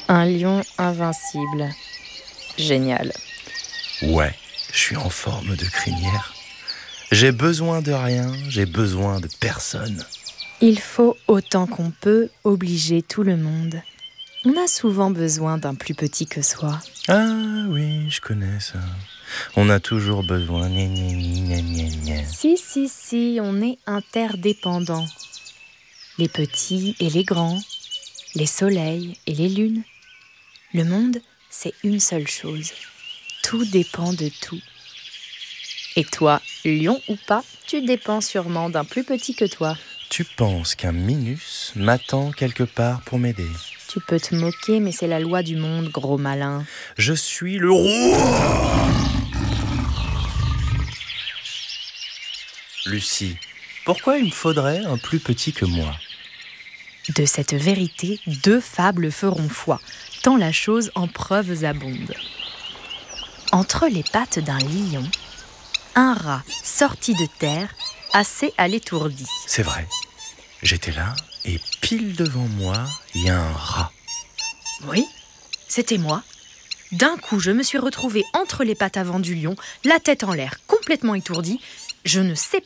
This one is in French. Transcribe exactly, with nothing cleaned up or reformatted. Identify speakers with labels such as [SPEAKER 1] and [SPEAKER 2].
[SPEAKER 1] Un lion invincible. Génial.
[SPEAKER 2] Ouais, je suis en forme de crinière. J'ai besoin de rien, j'ai besoin de personne.
[SPEAKER 1] Il faut autant qu'on peut obliger tout le monde. On a souvent besoin d'un plus petit que soi.
[SPEAKER 2] Ah oui, je connais ça. On a toujours besoin. Gna, gna, gna, gna, gna.
[SPEAKER 1] Si, si, si, on est interdépendants. Les petits et les grands, les soleils et les lunes. Le monde, c'est une seule chose. Tout dépend de tout. Et toi, lion ou pas, tu dépends sûrement d'un plus petit que toi.
[SPEAKER 2] Tu penses qu'un Minus m'attend quelque part pour m'aider?
[SPEAKER 1] Tu peux te moquer, mais c'est la loi du monde, gros malin.
[SPEAKER 2] Je suis le roi. Lucie, pourquoi il me faudrait un plus petit que moi?
[SPEAKER 1] De cette vérité, deux fables feront foi, tant la chose en preuves abonde. Entre les pattes d'un lion, un rat sorti de terre, assez à l'étourdi.
[SPEAKER 2] C'est vrai, j'étais là et pile devant moi, il y a un rat.
[SPEAKER 1] Oui, c'était moi. D'un coup, je me suis retrouvée entre les pattes avant du lion, la tête en l'air, complètement étourdie. Je ne sais